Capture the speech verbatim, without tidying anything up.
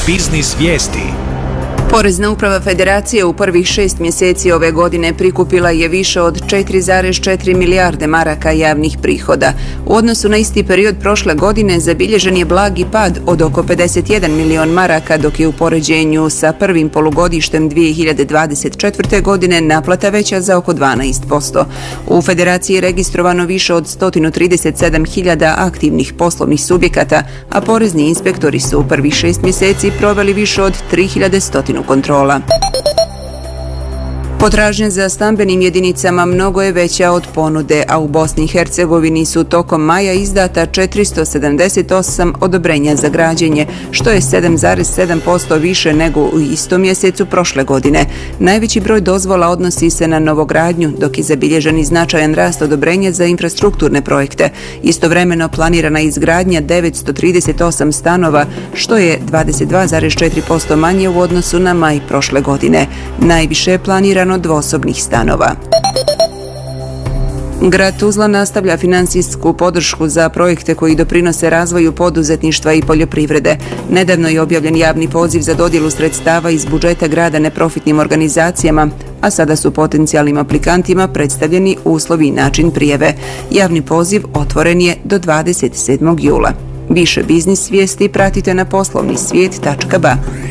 Biznis vijesti. Porezna uprava Federacije u prvih šest mjeseci ove godine prikupila je više od četiri zarez četiri milijarde maraka javnih prihoda. U odnosu na isti period prošle godine zabilježen je blagi pad od oko pedeset jedan milion maraka, dok je u poređenju sa prvim polugodištem dvije hiljade dvadeset četvrte. godine naplata veća za oko dvanaest posto. U Federaciji je registrovano više od sto trideset sedam hiljada aktivnih poslovnih subjekata, a porezni inspektori su u prvih šest mjeseci proveli više od tri hiljade sto kontrola. Potražnja za stambenim jedinicama mnogo je veća od ponude, a u Bosni i Hercegovini su tokom maja izdata četiristo sedamdeset osam odobrenja za građenje, što je sedam zarez sedam posto više nego u istom mjesecu prošle godine. Najveći broj dozvola odnosi se na novogradnju, dok je zabilježen i značajan rast odobrenja za infrastrukturne projekte. Istovremeno planirana izgradnja devetsto trideset osam stanova, što je dvadeset dva zarez četiri posto manje u odnosu na maj prošle godine. Najviše je planirano dvosobnih stanova. Grad Tuzla nastavlja finansijsku podršku za projekte koji doprinose razvoju poduzetništva i poljoprivrede. Nedavno je objavljen javni poziv za dodjelu sredstava iz budžeta grada neprofitnim organizacijama, a sada su potencijalnim aplikantima predstavljeni uslovi i način prijave. Javni poziv otvoren je do dvadeset sedmog jula. Više biznis vijesti pratite na poslovni svijet tačka ba.